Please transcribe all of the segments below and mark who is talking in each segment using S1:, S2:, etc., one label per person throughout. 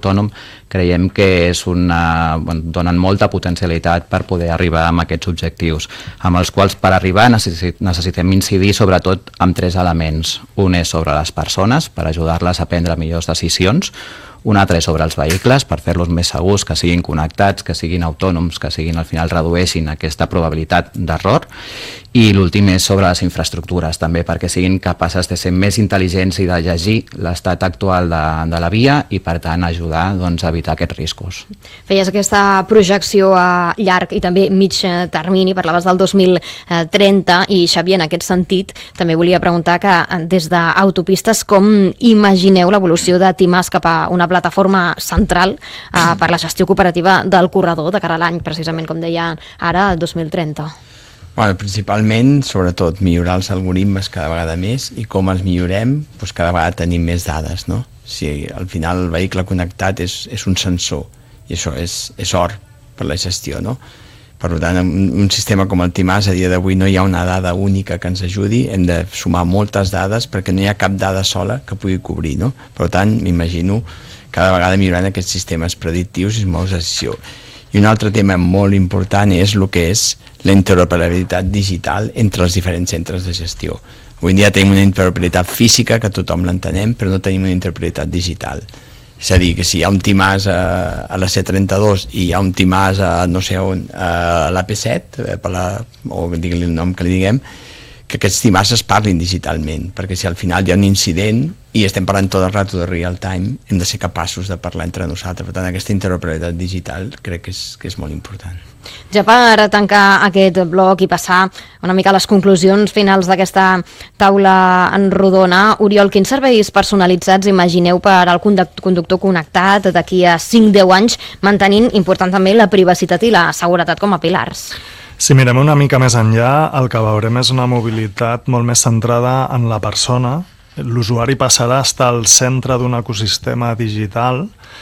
S1: autònom, creiem que donen molta potencialitat per poder arribar a aquests objectius, amb els quals per arribar necessitem incidir sobretot en 3 elements. Un és sobre les persones, per ajudar-les a prendre millors decisions. Un altre és sobre els vehicles, per fer-los més segurs, que siguin connectats, que siguin autònoms, que siguin al final redueixin aquesta probabilitat d'error. I l'últim és sobre les infraestructures, també perquè siguin capaces de ser més intel·ligents i de llegir l'estat actual de la via i, per tant, ajudar a evitar aquests riscos.
S2: Feies aquesta projecció a llarg i també mig termini, parlaves del 2030, i Xavier, en aquest sentit, també volia preguntar que des d'Autopistes com imagineu l'evolució de Timàs cap a una plataforma central per la gestió cooperativa del corredor de cara a l'any, precisament com deia ara, el 2030?
S3: Bueno, principalment, sobretot, millorar els algoritmes cada vegada més, i com els millorem, doncs cada vegada tenim més dades, no? Si al final el vehicle connectat és un sensor, i això és or per la gestió, no? Per tant, un sistema com el Timàs a dia d'avui no hi ha una dada única que ens ajudi, hem de sumar moltes dades perquè no hi ha cap dada sola que pugui cobrir, no? Per tant, m'imagino cada vegada millorant aquests sistemes predictius i molts decisió. I un altre tema molt important és el que és la interoperabilitat digital entre els diferents centres de gestió. Avui en dia tenim una interoperabilitat física, que tothom l'entenem, però no tenim una interoperabilitat digital. És a dir, que si hi ha un Timàs a la C32 i hi ha un Timàs a no sé on, a l'AP7, o digui-li el nom que li diguem, que aquests Timàs es parlin digitalment, perquè si al final hi ha un incident i estem parlant tot el rato de real time, hem de ser capaços de parlar entre nosaltres. Per tant, aquesta interoperabilitat digital crec que és molt important.
S2: Ja per tancar aquest bloc i passar una mica a les conclusions finals d'aquesta taula en rodona, Oriol, quins serveis personalitzats imagineu per al conductor connectat d'aquí a 5-10 anys, mantenint important també la privacitat i la seguretat com a pilars?
S4: Si mirem una mica més enllà, el que veurem és una mobilitat molt més centrada en la persona. L'usuari passarà a estar al centre d'un ecosistema digital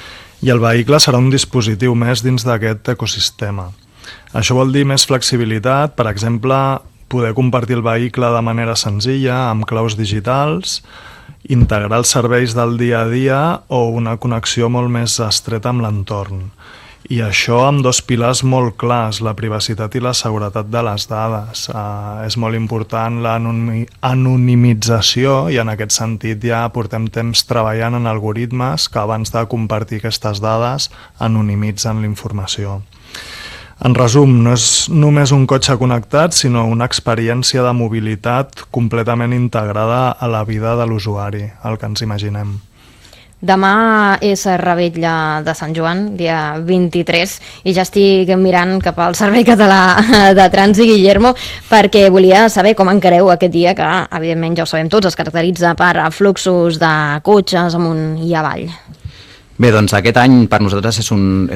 S4: i el vehicle serà un dispositiu més dins d'aquest ecosistema. Això vol dir més flexibilitat, per exemple, poder compartir el vehicle de manera senzilla, amb claus digitals, integrar els serveis del dia a dia o una connexió molt més estreta amb l'entorn. I això amb 2 pilars molt clars, la privacitat i la seguretat de les dades. És molt important l'anonimització i en aquest sentit ja portem temps treballant en algoritmes que abans de compartir aquestes dades anonimitzen la informació. En resum, no és només un cotxe connectat, sinó una experiència de mobilitat completament integrada a la vida de l'usuari, el que ens imaginem.
S2: Demà és Revetlla de Sant Joan, dia 23, i ja estic mirant cap al Servei Català de Trànsit, Guillermo, perquè volia saber com encareu aquest dia que, evidentment, ja ho sabem tots, es caracteritza per fluxos de cotxes amunt i avall.
S1: Bé, doncs aquest any per nosaltres és un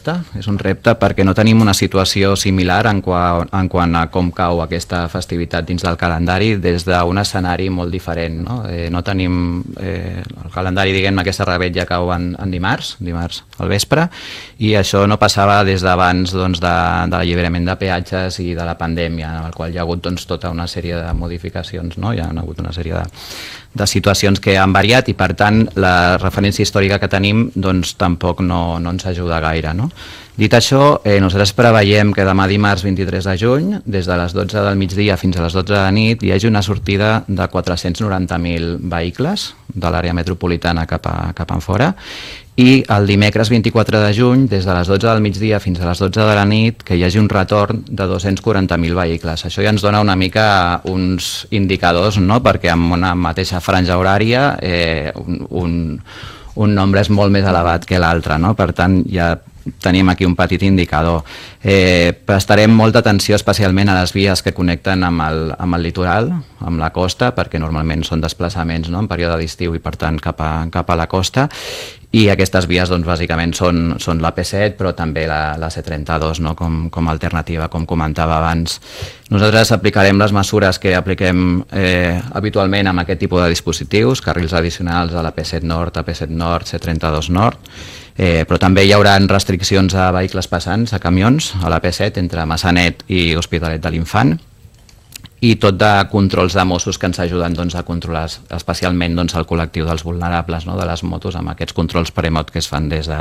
S1: repte perquè no tenim una situació similar en quant a com cau aquesta festivitat dins del calendari des d'un escenari molt diferent. No tenim el calendari, diguem, aquesta revetlla cau en dimarts al vespre, i això no passava des d'abans de l'alliberament de peatges i de la pandèmia, en el qual hi ha hagut tota una sèrie de modificacions, hi ha hagut una sèrie de situacions que han variat i, per tant, la referència històrica que tenim tampoc no ens ajuda gaire. Dit això, nosaltres preveiem que demà dimarts 23 de juny, des de les 12 del migdia fins a les 12 de la nit, hi hagi una sortida de 490.000 vehicles de l'àrea metropolitana cap enfora, i el dimecres 24 de juny, des de les 12 del migdia fins a les 12 de la nit, que hi hagi un retorn de 240.000 vehicles. Això ja ens dona una mica uns indicadors, perquè amb una mateixa franja horària un nombre és molt més elevat que l'altre. Per tant, ja tenim aquí un petit indicador. Prestarem molta atenció especialment a les vies que connecten amb el litoral, amb la costa, perquè normalment són desplaçaments en període d'estiu i, per tant, cap a la costa. I aquestes vies, bàsicament, són l'AP7, però també la C32, com a alternativa, com comentava abans. Nosaltres aplicarem les mesures que apliquem habitualment amb aquest tipus de dispositius, carrils addicionals a l'AP7 Nord, AP7 Nord, C32 Nord, però també hi haurà restriccions a vehicles passants, a camions, a l'AP7, entre Massanet i Hospitalet de l'Infant, i tot de controls de Mossos que ens ajuden a controlar especialment el col·lectiu dels vulnerables, de les motos, amb aquests controls premot que es fan des de